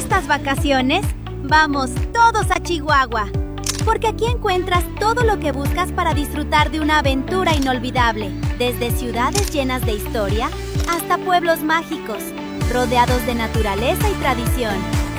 estas vacaciones, vamos todos a Chihuahua, porque aquí encuentras todo lo que buscas para disfrutar de una aventura inolvidable, desde ciudades llenas de historia hasta pueblos mágicos, rodeados de naturaleza y tradición.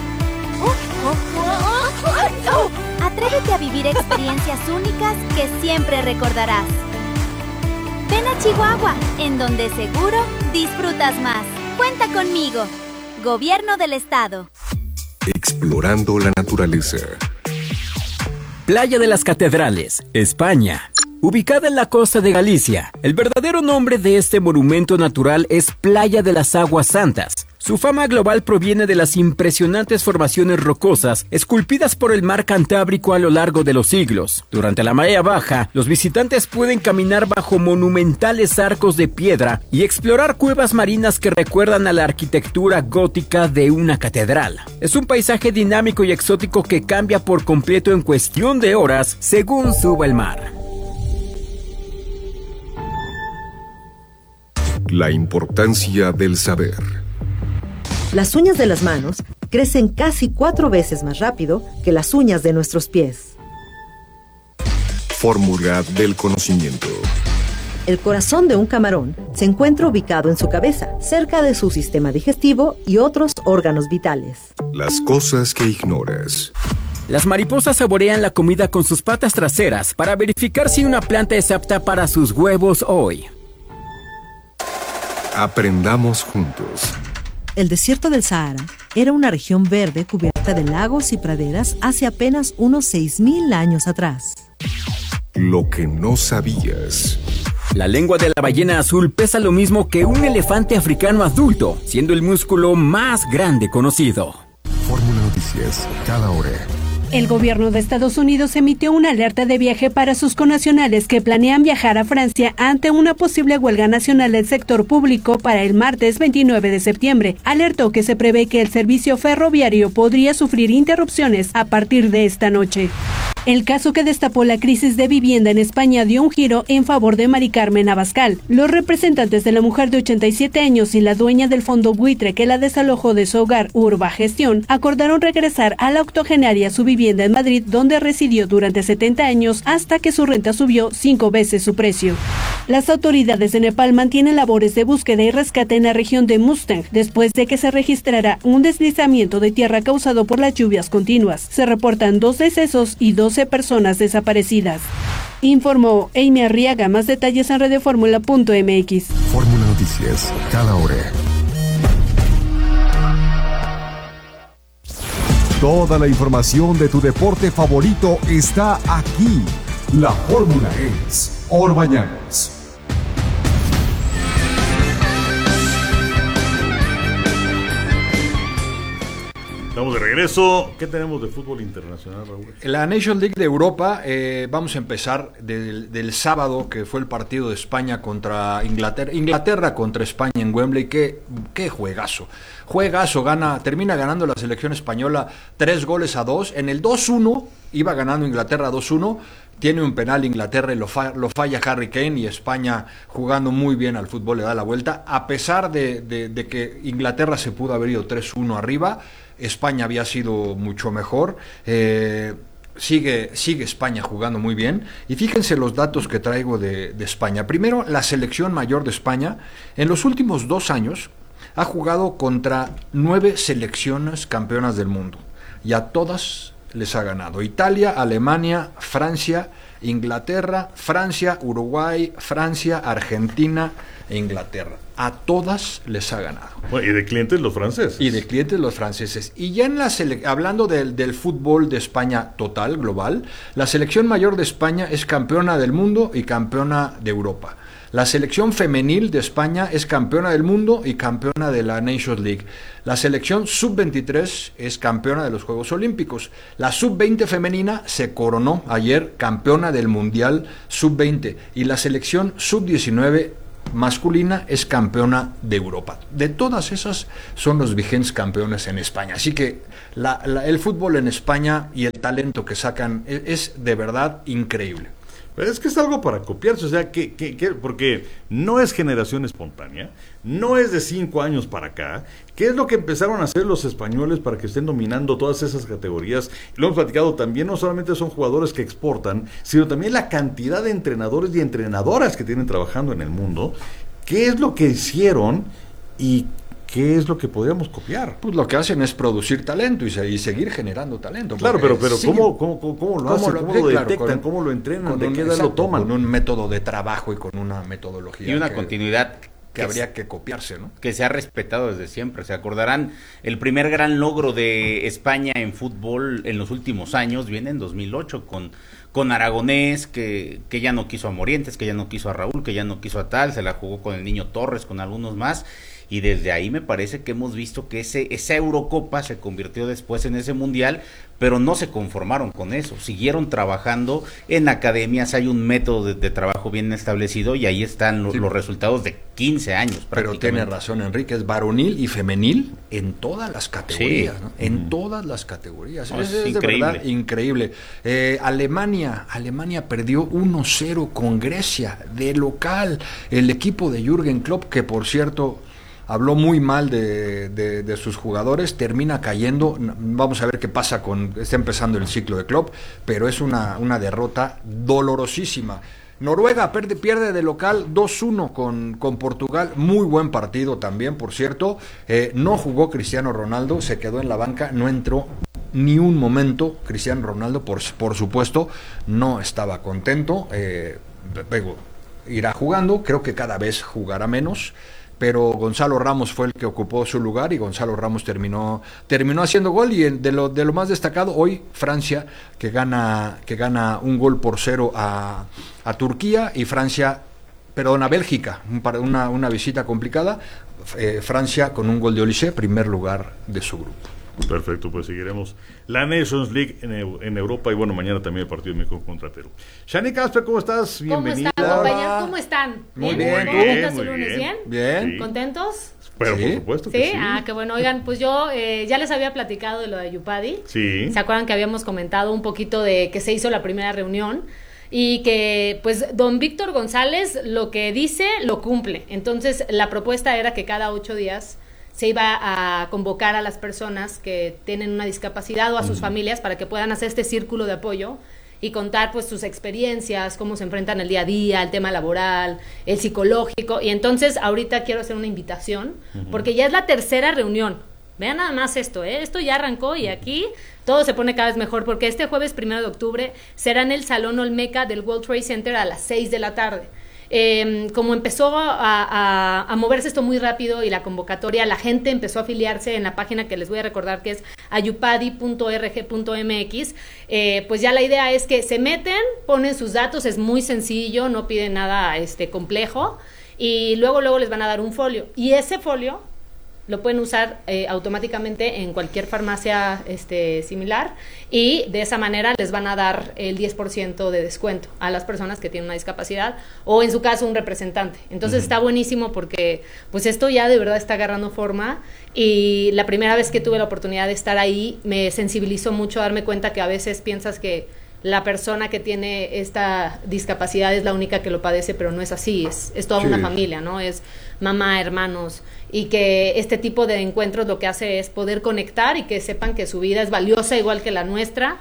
Atrévete a vivir experiencias únicas que siempre recordarás. Ven a Chihuahua, en donde seguro disfrutas más. Cuenta conmigo. Gobierno del Estado. Explorando la naturaleza. Playa de las Catedrales, España. Ubicada en la costa de Galicia, el verdadero nombre de este monumento natural es Playa de las Aguas Santas. Su fama global proviene de las impresionantes formaciones rocosas esculpidas por el mar Cantábrico a lo largo de los siglos. Durante la marea baja, los visitantes pueden caminar bajo monumentales arcos de piedra y explorar cuevas marinas que recuerdan a la arquitectura gótica de una catedral. Es un paisaje dinámico y exótico que cambia por completo en cuestión de horas según suba el mar. La importancia del saber. Las uñas de las manos crecen casi 4 veces más rápido que las uñas de nuestros pies. Fórmula del conocimiento. El corazón de un camarón se encuentra ubicado en su cabeza, cerca de su sistema digestivo y otros órganos vitales. Las cosas que ignoras. Las mariposas saborean la comida con sus patas traseras para verificar si una planta es apta para sus huevos hoy. Aprendamos juntos. El desierto del Sahara era una región verde cubierta de lagos y praderas hace apenas unos 6.000 años atrás. Lo que no sabías. La lengua de la ballena azul pesa lo mismo que un elefante africano adulto, siendo el músculo más grande conocido. Fórmula Noticias, cada hora. El gobierno de Estados Unidos emitió una alerta de viaje para sus connacionales que planean viajar a Francia ante una posible huelga nacional del sector público para el martes 29 de septiembre. Alertó que se prevé que el servicio ferroviario podría sufrir interrupciones a partir de esta noche. El caso que destapó la crisis de vivienda en España dio un giro en favor de Mari Carmen Abascal. Los representantes de la mujer de 87 años y la dueña del fondo buitre que la desalojó de su hogar Urba Gestión acordaron regresar a la octogenaria a su vivienda en Madrid, donde residió durante 70 años hasta que su renta subió 5 veces su precio. Las autoridades de Nepal mantienen labores de búsqueda y rescate en la región de Mustang después de que se registrara un deslizamiento de tierra causado por las lluvias continuas. Se reportan 2 decesos y 12 personas desaparecidas. Informó Amy Arriaga. Más detalles en redefórmula.mx. Fórmula Noticias, cada hora. Toda la información de tu deporte favorito está aquí. La fórmula es Orbañanos. Estamos de regreso. ¿Qué tenemos de fútbol internacional, Raúl? La Nations League de Europa, vamos a empezar del sábado, que fue el partido de España contra Inglaterra contra España en Wembley. Qué juegazo. Termina ganando la selección española 3-2. En el 2-1 iba ganando Inglaterra 2-1. Tiene un penal Inglaterra y lo falla Harry Kane, y España, jugando muy bien al fútbol, le da la vuelta. A pesar de que Inglaterra se pudo haber ido 3-1 arriba, España había sido mucho mejor. Sigue España jugando muy bien. Y fíjense los datos que traigo de España. Primero, la selección mayor de España en los últimos 2 años ha jugado contra 9 selecciones campeonas del mundo, y a todas les ha ganado. Italia, Alemania, Francia, Inglaterra, Francia, Uruguay, Francia, Argentina e Inglaterra. A todas les ha ganado. Bueno, y de clientes los franceses. Y ya hablando del fútbol de España total, global, la selección mayor de España es campeona del mundo y campeona de Europa. La selección femenil de España es campeona del mundo y campeona de la Nations League. La selección sub-23 es campeona de los Juegos Olímpicos. La sub-20 femenina se coronó ayer campeona del Mundial sub-20. Y la selección sub-19 masculina es campeona de Europa. De todas esas son los vigentes campeones en España. Así que el fútbol en España y el talento que sacan es de verdad increíble. Pero es que es algo para copiarse, o sea, porque no es generación espontánea, no es de 5 años para acá. ¿Qué es lo que empezaron a hacer los españoles para que estén dominando todas esas categorías? Lo hemos platicado también, no solamente son jugadores que exportan, sino también la cantidad de entrenadores y entrenadoras que tienen trabajando en el mundo. ¿Qué es lo que hicieron y qué es lo que podríamos copiar? Pues lo que hacen es producir talento y seguir generando talento. Claro, pero sí, ¿cómo lo hacen? ¿Cómo lo detectan? ¿Cómo lo entrenan? ¿De qué edad lo toman? Con un método de trabajo y con una metodología. Y una continuidad que habría que copiarse, ¿no? Que se ha respetado desde siempre. Se acordarán, el primer gran logro de España en fútbol en los últimos años viene en 2008 con Aragonés, que ya no quiso a Morientes, que ya no quiso a Raúl, que ya no quiso a tal, se la jugó con el Niño Torres, con algunos más, y desde ahí me parece que hemos visto que esa Eurocopa se convirtió después en ese Mundial, pero no se conformaron con eso, siguieron trabajando en academias, hay un método de trabajo bien establecido y ahí están los resultados de 15 años. Pero tiene razón Enrique, es varonil y femenil en todas las categorías, ¿no? En todas las categorías. No, es increíble. De verdad increíble. Alemania perdió 1-0 con Grecia, de local. El equipo de Jürgen Klopp, que por cierto habló muy mal de sus jugadores, termina cayendo. Vamos a ver qué pasa está empezando el ciclo de Klopp, pero es una derrota dolorosísima. Noruega pierde de local 2-1 con Portugal, muy buen partido también, por cierto. No jugó Cristiano Ronaldo, se quedó en la banca, no entró ni un momento. Cristiano Ronaldo, por supuesto, no estaba contento. Luego irá jugando, creo que cada vez jugará menos, pero Gonzalo Ramos fue el que ocupó su lugar y Gonzalo Ramos terminó haciendo gol. Y de lo más destacado hoy, Francia, que gana 1-0 a Turquía, y a Bélgica, una visita complicada. Francia con un gol de Olise, primer lugar de su grupo. Perfecto, pues seguiremos la Nations League en Europa y bueno, mañana también el partido de México contra Perú. Shani Casper, ¿cómo estás? Bienvenida. ¿Cómo están, compañeros? ¿Cómo están? Muy bien. ¿Contentos su lunes? ¿Bien? Bien. Sí. ¿Contentos? Pero Sí. por supuesto que sí. Qué bueno. Oigan, pues yo ya les había platicado de lo de Ayupadi. Sí. ¿Se acuerdan que habíamos comentado un poquito de que se hizo la primera reunión? Y que, pues, don Víctor González lo que dice, lo cumple. Entonces, la propuesta era que cada 8 días se iba a convocar a las personas que tienen una discapacidad o a sus familias para que puedan hacer este círculo de apoyo y contar pues sus experiencias, cómo se enfrentan el día a día, el tema laboral, el psicológico. Y entonces ahorita quiero hacer una invitación, porque ya es la tercera reunión. Vean nada más esto, esto ya arrancó y aquí todo se pone cada vez mejor, porque este jueves 1 de octubre será en el Salón Olmeca del World Trade Center a las 6 de la tarde. Como empezó a moverse esto muy rápido y la convocatoria, la gente empezó a afiliarse en la página que les voy a recordar, que es ayupadi.org.mx. Pues ya la idea es que se meten, ponen sus datos, es muy sencillo, no piden nada complejo, y luego les van a dar un folio, y ese folio lo pueden usar automáticamente en cualquier farmacia similar, y de esa manera les van a dar el 10% de descuento a las personas que tienen una discapacidad o en su caso un representante. Entonces está buenísimo porque pues esto ya de verdad está agarrando forma, y la primera vez que tuve la oportunidad de estar ahí me sensibilizó mucho darme cuenta que a veces piensas que la persona que tiene esta discapacidad es la única que lo padece, pero no es así, es toda una familia, ¿no? Es mamá, hermanos, y que este tipo de encuentros lo que hace es poder conectar y que sepan que su vida es valiosa igual que la nuestra,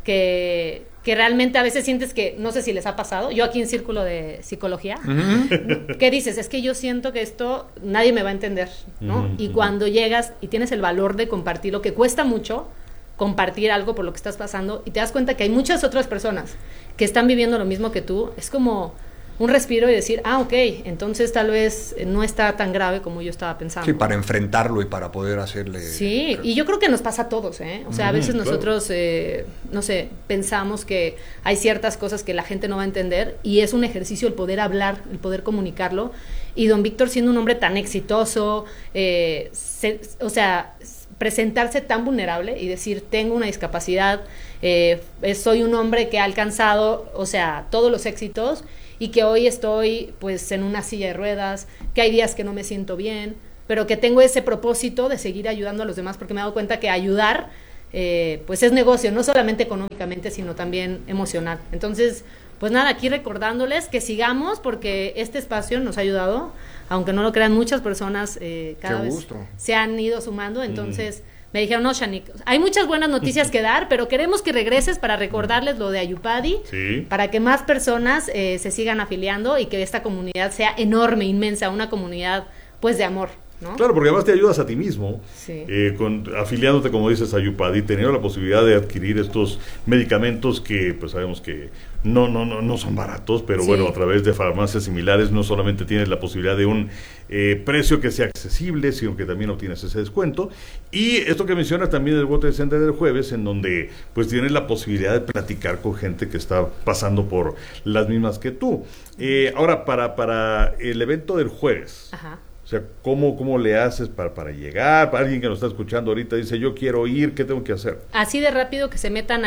que realmente a veces sientes que, no sé si les ha pasado, yo aquí en Círculo de Psicología, ¿qué dices? Es que yo siento que esto nadie me va a entender, ¿no? Y cuando llegas y tienes el valor de compartir lo que cuesta mucho, compartir algo por lo que estás pasando, y te das cuenta que hay muchas otras personas que están viviendo lo mismo que tú, es como un respiro y decir, ok, entonces tal vez no está tan grave como yo estaba pensando. Sí, para enfrentarlo y para poder hacerle... Sí, y yo creo que nos pasa a todos, O sea, a veces nosotros, no sé, pensamos que hay ciertas cosas que la gente no va a entender, y es un ejercicio el poder hablar, el poder comunicarlo, y don Víctor, siendo un hombre tan exitoso, o sea, presentarse tan vulnerable y decir, tengo una discapacidad, soy un hombre que ha alcanzado, o sea, todos los éxitos, y que hoy estoy pues en una silla de ruedas, que hay días que no me siento bien, pero que tengo ese propósito de seguir ayudando a los demás, porque me he dado cuenta que ayudar pues es negocio, no solamente económicamente, sino también emocional. Entonces, pues nada, aquí recordándoles que sigamos, porque este espacio nos ha ayudado, aunque no lo crean, muchas personas cada vez se han ido sumando, entonces me dijeron, no, Shanik, hay muchas buenas noticias que dar, pero queremos que regreses para recordarles lo de Ayupadi, para que más personas se sigan afiliando y que esta comunidad sea enorme, inmensa, una comunidad pues de amor, ¿no? Claro, porque además te ayudas a ti mismo, afiliándote, como dices, a Ayupadi, teniendo la posibilidad de adquirir estos medicamentos que pues sabemos que no son baratos, pero bueno, a través de farmacias similares no solamente tienes la posibilidad de un precio que sea accesible, sino que también obtienes ese descuento. Y esto que mencionas también del World Trade Center del jueves, en donde pues tienes la posibilidad de platicar con gente que está pasando por las mismas que tú. Ahora, para el evento del jueves, o sea, ¿cómo le haces para llegar? Para alguien que nos está escuchando ahorita dice, yo quiero ir, ¿qué tengo que hacer? Así de rápido, que se metan a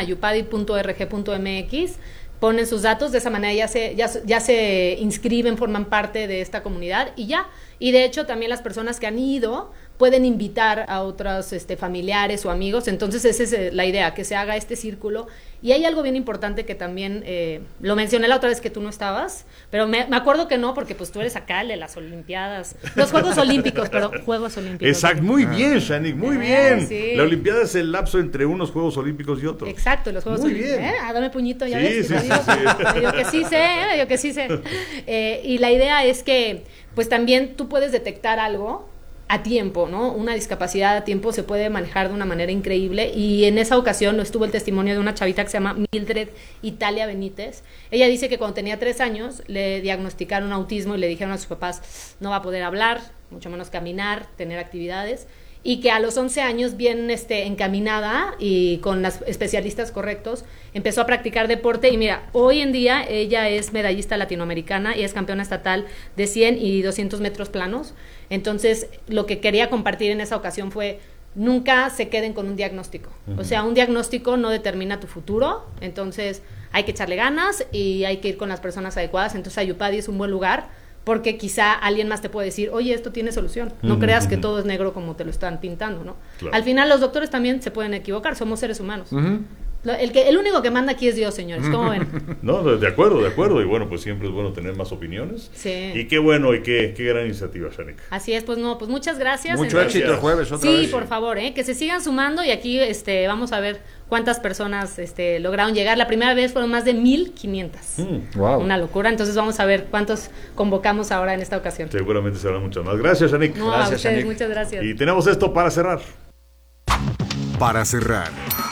ayupadi.org.mx, ponen sus datos, de esa manera ya se inscriben, forman parte de esta comunidad y ya. Y de hecho también las personas que han ido pueden invitar a otros familiares o amigos, entonces esa es la idea, que se haga este círculo. Y hay algo bien importante que también lo mencioné la otra vez que tú no estabas, pero me acuerdo que no, porque pues tú eres acá el de las Olimpiadas, los Juegos Olímpicos, Juegos Olímpicos. Exacto, muy bien, Shanik, muy bien. Sí. La Olimpiada es el lapso entre unos Juegos Olímpicos y otros. Exacto, los Juegos Olímpicos. Dame puñito, ya ves. Sí. Yo que sí sé. Y la idea es que pues también tú puedes detectar algo a tiempo, ¿no? Una discapacidad a tiempo se puede manejar de una manera increíble, y en esa ocasión estuvo el testimonio de una chavita que se llama Mildred Italia Benítez. Ella dice que cuando tenía 3 años le diagnosticaron autismo y le dijeron a sus papás, no va a poder hablar, mucho menos caminar, tener actividades, y que a los 11 años, bien encaminada y con los especialistas correctos, empezó a practicar deporte. Y mira, hoy en día ella es medallista latinoamericana y es campeona estatal de 100 y 200 metros planos. Entonces, lo que quería compartir en esa ocasión fue, nunca se queden con un diagnóstico. O sea, un diagnóstico no determina tu futuro, entonces hay que echarle ganas y hay que ir con las personas adecuadas. Entonces, Ayupadi es un buen lugar, porque quizá alguien más te puede decir, oye, esto tiene solución, no creas que todo es negro como te lo están pintando, ¿no? Claro. Al final los doctores también se pueden equivocar, somos seres humanos. El único que manda aquí es Dios, señores, ¿cómo ven? No, de acuerdo, y bueno, pues siempre es bueno tener más opiniones. Sí. Y qué bueno, y qué gran iniciativa, Shanik. Así es, pues muchas gracias. Mucho éxito el jueves otra vez. Sí, por favor, que se sigan sumando, y aquí vamos a ver cuántas personas lograron llegar. La primera vez fueron más de 1,500. Wow. Una locura, entonces vamos a ver cuántos convocamos ahora en esta ocasión. Seguramente serán muchas más. Gracias, Shanik. No, gracias, a ustedes, Shanik. muchas gracias. Y tenemos esto para cerrar. Para cerrar.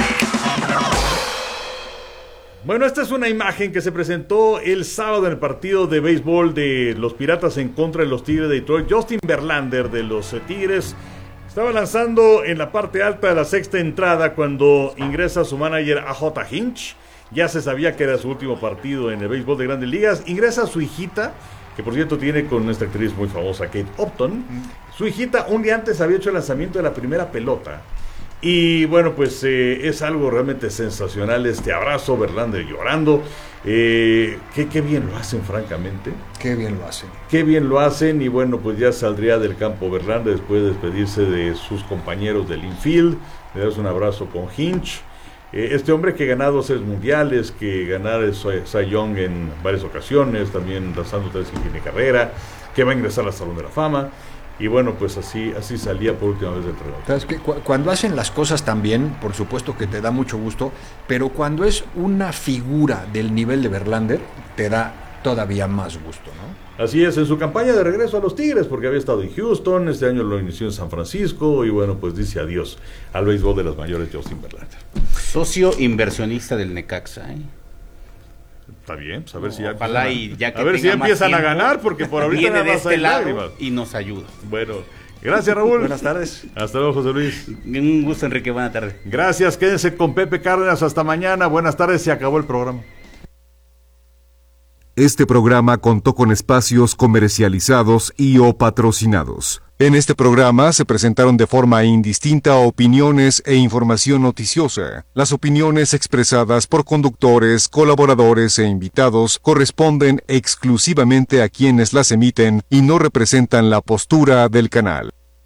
Bueno, esta es una imagen que se presentó el sábado en el partido de béisbol de los Piratas en contra de los Tigres de Detroit. Justin Verlander, de los Tigres, estaba lanzando en la parte alta de la sexta entrada cuando ingresa su manager A.J. Hinch. Ya se sabía que era su último partido en el béisbol de Grandes Ligas. Ingresa su hijita, que por cierto tiene con esta actriz muy famosa, Kate Upton. Su hijita un día antes había hecho el lanzamiento de la primera pelota. Y bueno, pues es algo realmente sensacional este abrazo, Verlander llorando. Qué bien lo hacen, francamente. Qué bien lo hacen. Qué bien lo hacen, y bueno, pues ya saldría del campo Verlander después de despedirse de sus compañeros del infield, de darse un abrazo con Hinch. Este hombre que ha ganado 2 series mundiales, que ganar el Cy Young en varias ocasiones, también lanzando 3 en fin de carrera, que va a ingresar al Salón de la Fama. Y bueno, pues así salía por última vez del reloj. ¿Sabes qué? Cuando hacen las cosas tan bien, por supuesto que te da mucho gusto, pero cuando es una figura del nivel de Verlander, te da todavía más gusto, ¿no? Así es, en su campaña de regreso a los Tigres, porque había estado en Houston, este año lo inició en San Francisco, y bueno, pues dice adiós al béisbol de las mayores, Justin Verlander. Socio inversionista del Necaxa, Está bien, pues a ver si ya ojalá y ya que a ver si ya empiezan a ganar, porque por ahorita viene nada de más este hay lado lágrimas. y nos ayuda. Bueno, gracias, Raúl. Buenas tardes. Hasta luego, José Luis. Un gusto, Enrique, buena tarde. Gracias, quédense con Pepe Cárdenas hasta mañana. Buenas tardes, se acabó el programa. Este programa contó con espacios comercializados y o patrocinados. En este programa se presentaron de forma indistinta opiniones e información noticiosa. Las opiniones expresadas por conductores, colaboradores e invitados corresponden exclusivamente a quienes las emiten y no representan la postura del canal.